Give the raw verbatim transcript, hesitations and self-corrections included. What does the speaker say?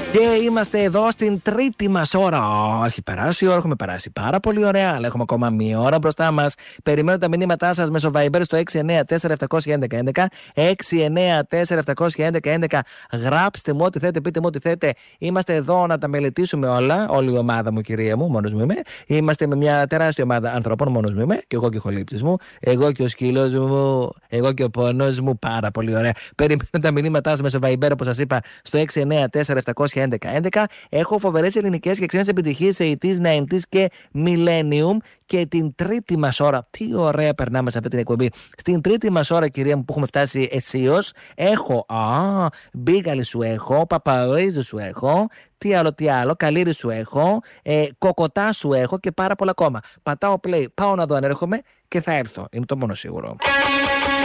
Και είμαστε εδώ στην τρίτη μας ώρα. Έχει περάσει η ώρα, έχουμε περάσει πάρα πολύ ωραία, αλλά έχουμε ακόμα μία ώρα μπροστά μας. Περιμένω τα μηνύματά σας μέσω Viber στο έξι εννιά τέσσερα επτά ένα ένα ένα ένα έξι εννιά τέσσερα επτά ένα ένα ένα. Γράψτε μου ό,τι θέλετε, πείτε μου ό,τι θέλετε. Είμαστε εδώ να τα μελετήσουμε όλα. Όλη η ομάδα μου, κυρία μου, μόνος μου είμαι. Είμαστε με μια τεράστια ομάδα ανθρώπων, μόνος μου είμαι. Και εγώ και ο χολύπτης μου. Εγώ και ο σκύλος μου. Εγώ και ο πόνος μου. Πάρα πολύ ωραία. Περιμένω τα μηνύματά σας μέσω Viber, όπως σας είπα, στο έξι εννιά τέσσερα επτά ένα ένα ένα ένα. Έχω φοβερές ελληνικές και ξένες επιτυχίες σε ογδόντα, ενενήντα και Millennium. Και την τρίτη μας ώρα, τι ωραία περνάμε σε αυτή την εκπομπή. Στην τρίτη μας ώρα, κυρία μου, που έχουμε φτάσει αισίως, έχω, α, μπίγαλι σου έχω, παπαρίζου σου έχω, τι άλλο, τι άλλο, καλύρι σου έχω, ε, κοκοτά σου έχω και πάρα πολλά ακόμα. Πατάω play, πάω να δω αν έρχομαι και θα έρθω. Είναι το μόνο σίγουρο.